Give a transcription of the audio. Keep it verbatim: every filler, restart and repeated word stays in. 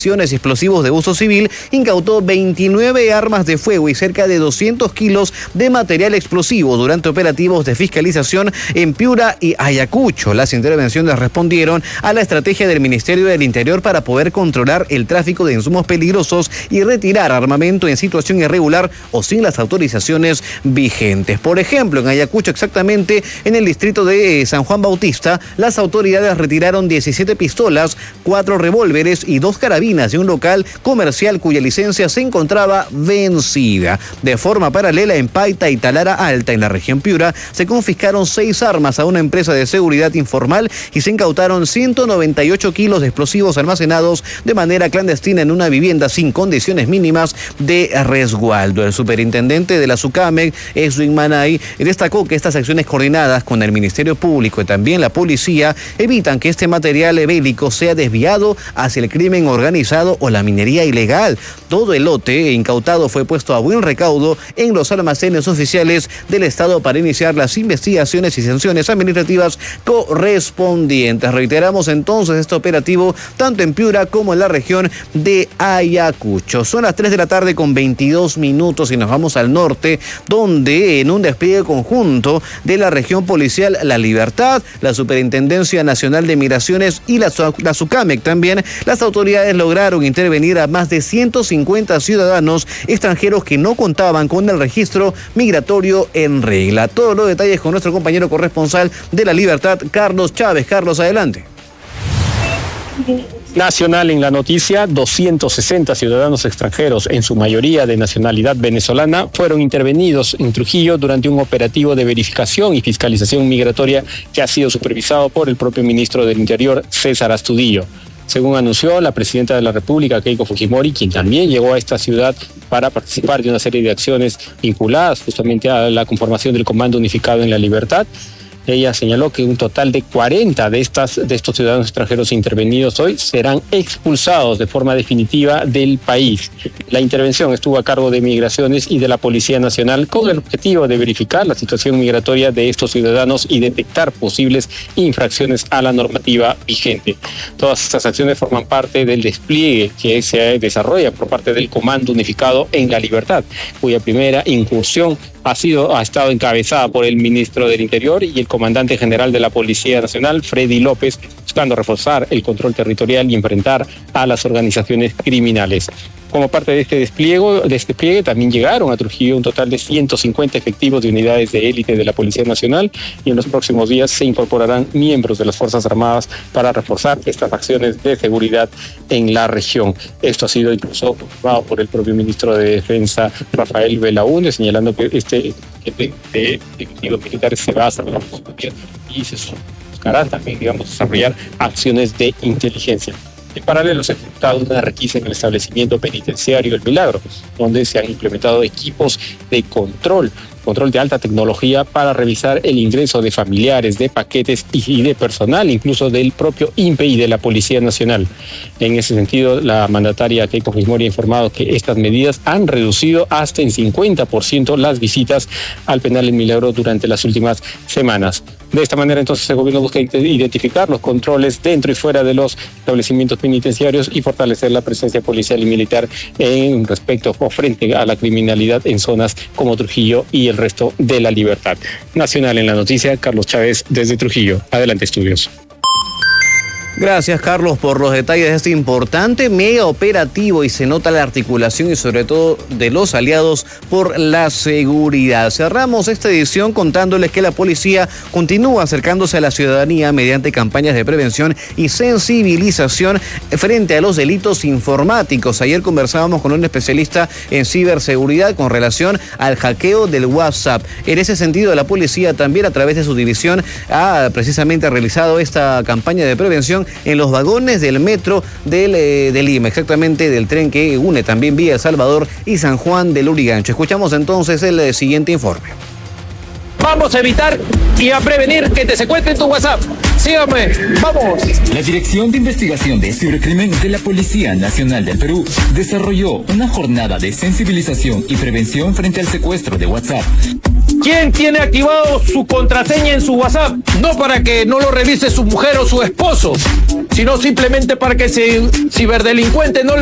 y explosivos de uso civil, incautó veintinueve armas de fuego y cerca de doscientos kilos de material explosivo durante operativos de fiscalización en Piura y Ayacucho. Las intervenciones respondieron a la estrategia del Ministerio del Interior para poder controlar el tráfico de insumos peligrosos y retirar armamento en situación irregular o sin las autorizaciones vigentes. Por ejemplo, en Ayacucho, exactamente en el distrito de San Juan Bautista, las autoridades retiraron diecisiete pistolas, cuatro revólveres y dos carabinas de un local comercial cuya licencia se encontraba vencida. De forma paralela, en Paita y Talara Alta, en la región Piura, se confiscaron seis armas a una empresa de seguridad informal y se incautaron ciento noventa y ocho kilos de explosivos almacenados de manera clandestina en una vivienda sin condiciones mínimas de resguardo. El superintendente de la SUCAMEC, Edwin Manay, destacó que estas acciones coordinadas con el Ministerio Público y también la policía evitan que este material bélico sea desviado hacia el crimen organizado o la minería ilegal. Todo el lote incautado fue puesto a buen recaudo en los almacenes oficiales del Estado para iniciar las investigaciones y sanciones administrativas correspondientes. Reiteramos entonces este operativo tanto en Piura como en la región de Ayacucho. Son las tres de la tarde con veintidós minutos y nos vamos al norte, donde en un despliegue conjunto de la región policial La Libertad, la Superintendencia Nacional de Migraciones y la, la SUCAMEC también, las autoridades lograron intervenir a más de ciento cincuenta ciudadanos extranjeros que no contaban con el registro migratorio en regla. Todos los detalles con nuestro compañero corresponsal de La Libertad, Carlos Chávez. Carlos, adelante. Nacional en la noticia, doscientos sesenta ciudadanos extranjeros, en su mayoría de nacionalidad venezolana, fueron intervenidos en Trujillo durante un operativo de verificación y fiscalización migratoria que ha sido supervisado por el propio ministro del Interior, César Astudillo. Según anunció la presidenta de la República, Keiko Fujimori, quien también llegó a esta ciudad para participar de una serie de acciones vinculadas justamente a la conformación del Comando Unificado en La Libertad, ella señaló que un total de cuarenta de, estas, de estos ciudadanos extranjeros intervenidos hoy serán expulsados de forma definitiva del país. La intervención estuvo a cargo de Migraciones y de la Policía Nacional con el objetivo de verificar la situación migratoria de estos ciudadanos y detectar posibles infracciones a la normativa vigente. Todas estas acciones forman parte del despliegue que se desarrolla por parte del Comando Unificado en La Libertad, cuya primera incursión ha sido ha estado encabezada por el ministro del Interior y el comandante general de la Policía Nacional, Freddy López, buscando reforzar el control territorial y enfrentar a las organizaciones criminales. Como parte de este despliegue, de este despliegue también llegaron a Trujillo un total de ciento cincuenta efectivos de unidades de élite de la Policía Nacional y en los próximos días se incorporarán miembros de las Fuerzas Armadas para reforzar estas acciones de seguridad en la región. Esto ha sido incluso confirmado por el propio ministro de Defensa, Rafael Belaúnde, señalando que este de, de efectivos militares se va a hacer y se buscará también, digamos, desarrollar acciones de inteligencia. En paralelo se ha ejecutado una requisa en el establecimiento penitenciario El Milagro, donde se han implementado equipos de control, control de alta tecnología para revisar el ingreso de familiares, de paquetes y de personal, incluso del propio I N P E y de la Policía Nacional. En ese sentido, la mandataria Keiko Fujimori ha informado que estas medidas han reducido hasta en cincuenta por ciento las visitas al penal El Milagro durante las últimas semanas. De esta manera, entonces, el gobierno busca identificar los controles dentro y fuera de los establecimientos penitenciarios y fortalecer la presencia policial y militar en respecto o frente a la criminalidad en zonas como Trujillo y el resto de La Libertad. Nacional en la noticia, Carlos Chávez desde Trujillo. Adelante, estudios. Gracias, Carlos, por los detalles de este importante mega operativo y se nota la articulación y sobre todo de los aliados por la seguridad. Cerramos esta edición contándoles que la policía continúa acercándose a la ciudadanía mediante campañas de prevención y sensibilización frente a los delitos informáticos. Ayer conversábamos con un especialista en ciberseguridad con relación al hackeo del WhatsApp. En ese sentido, la policía también a través de su división ha precisamente realizado esta campaña de prevención en los vagones del metro del, eh, de Lima, exactamente del tren que une también Villa El Salvador y San Juan del Lurigancho. Escuchamos entonces el eh, siguiente informe. Vamos a evitar y a prevenir que te secuestren tu WhatsApp. Síganme, vamos. La Dirección de Investigación de Cibercrimen de la Policía Nacional del Perú desarrolló una jornada de sensibilización y prevención frente al secuestro de WhatsApp. ¿Quién tiene activado su contraseña en su WhatsApp? No para que no lo revise su mujer o su esposo, sino simplemente para que ese ciberdelincuente no